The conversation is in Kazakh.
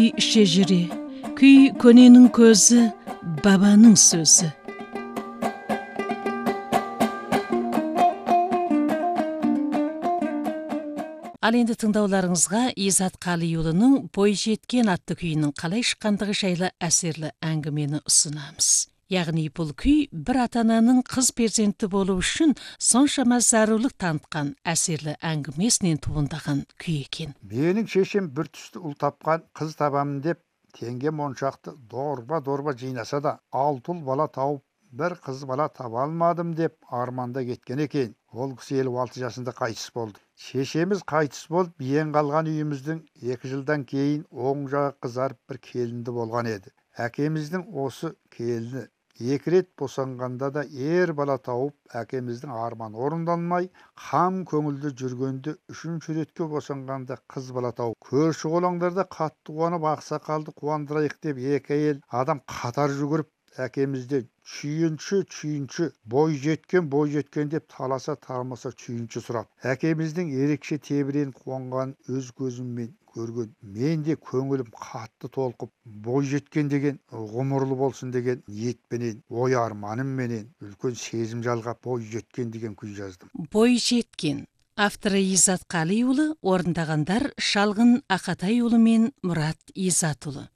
Күй шежіре, күй көненің көзі, бабаның сөзі. Ал енді тыңдауларыңызға Изат Қалиұлының «Бой жеткен» атты күйінің қалай шыққандығы жайлы әсерлі әңгімені ұсынамыз. Яғни бұл күй бір ата-ананың қыз перзенті болу үшін соншама зарулық танытқан әсерлі әңгімесінен туындаған күй екен. Менің шешем бір түсті ұл тапқан, қыз табамын деп теңге моншақты дорба жинаса да, 6 ұл бала тауып, бір қыз бала таба алмадым деп арманда кеткен екен. Ол кісі 56 жасында қайтыс болды. Шешеміз қайтыс болып, ең қалған үйіміздің 2 жылдан кейін оң жағы қызарып бір келінді болған еді. Әкеміздің осы келіні 2 рет босанғанда да бала тауып, әкеміздің арман орындалмай, қам көңілді жүргенде 3-ші ретке босанғанда қыз бала тауып, көрші қолаңдарда қатты қуанып ақсақалды қуандырайық деп 2 әйел адам қатар жүгіріп, әкемізде чүйінші, бой жеткен деп таласа тармаса чүйінші сұрап. Әкеміздің ерекше тебіреніп қуанған өз көзіммен көрген. Мен де көңілім қатты толқып, бой жеткен деген ғұмырлы болсын деген ниетпенен, ой арманымменен үлкен сезім жалғап бой жеткен деген күй жаздым. Бой жеткен. Авторы Изат Қалиұлы, орындағандар Шалғын Ақатайұлы мен Мұрат Изатұлы.